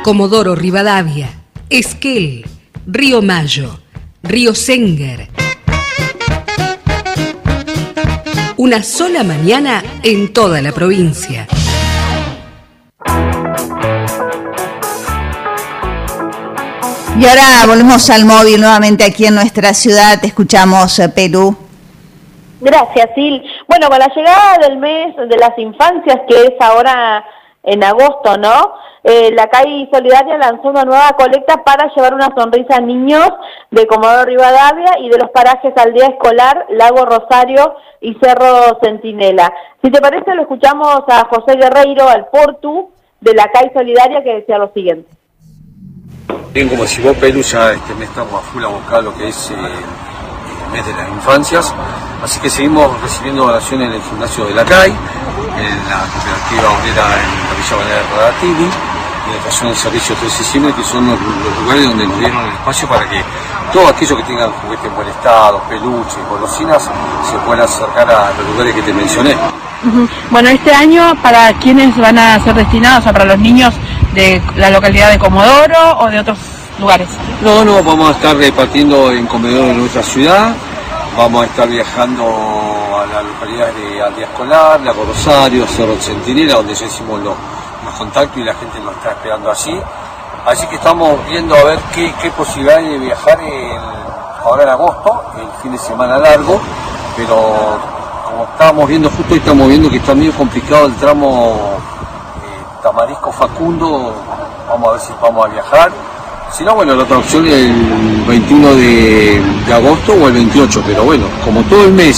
Comodoro Rivadavia, Esquel, Río Mayo, Río Senguer. Una sola mañana en toda la provincia. Y ahora volvemos al móvil nuevamente aquí en nuestra ciudad. Te escuchamos, Perú. Gracias, Sil. Bueno, con la llegada del mes de las infancias, que es ahora en agosto, ¿no? La CAI Solidaria lanzó una nueva colecta para llevar una sonrisa a niños de Comodoro Rivadavia y de los parajes Aldea Escolar, Lago Rosario y Cerro Centinela. Si te parece, lo escuchamos a José Guerreiro, al Portu de la CAI Solidaria, que decía lo siguiente. Bien, como si vos, Perú, ya este mes estamos a full abocado a lo que es el mes de las infancias, así que seguimos recibiendo donaciones en el gimnasio de la CAI, en la cooperativa obrera en la Villa Balnearia de Radatili, en la estación de servicio 3 de diciembre, que son los lugares donde nos dieron el espacio para que todos aquellos que tengan juguetes en buen estado, peluches, golosinas, se puedan acercar a los lugares que te mencioné. Bueno, este año, ¿para quiénes van a ser destinados? O sea, ¿para los niños de la localidad de Comodoro o de otros lugares? No, vamos a estar repartiendo en Comodoro de nuestra ciudad, vamos a estar viajando a las localidades de Aldea Escolar, Lago Rosario, Cerro Centinela, donde ya hicimos los contactos y la gente nos está esperando allí. Así que estamos viendo a ver qué posibilidad hay de viajar ahora en agosto, el fin de semana largo, pero como estábamos viendo, justo hoy estamos viendo que está medio complicado el tramo Tamarisco Facundo, vamos a ver si vamos a viajar. Si no, bueno, la otra opción es el 21 de agosto o el 28, pero bueno, como todo el mes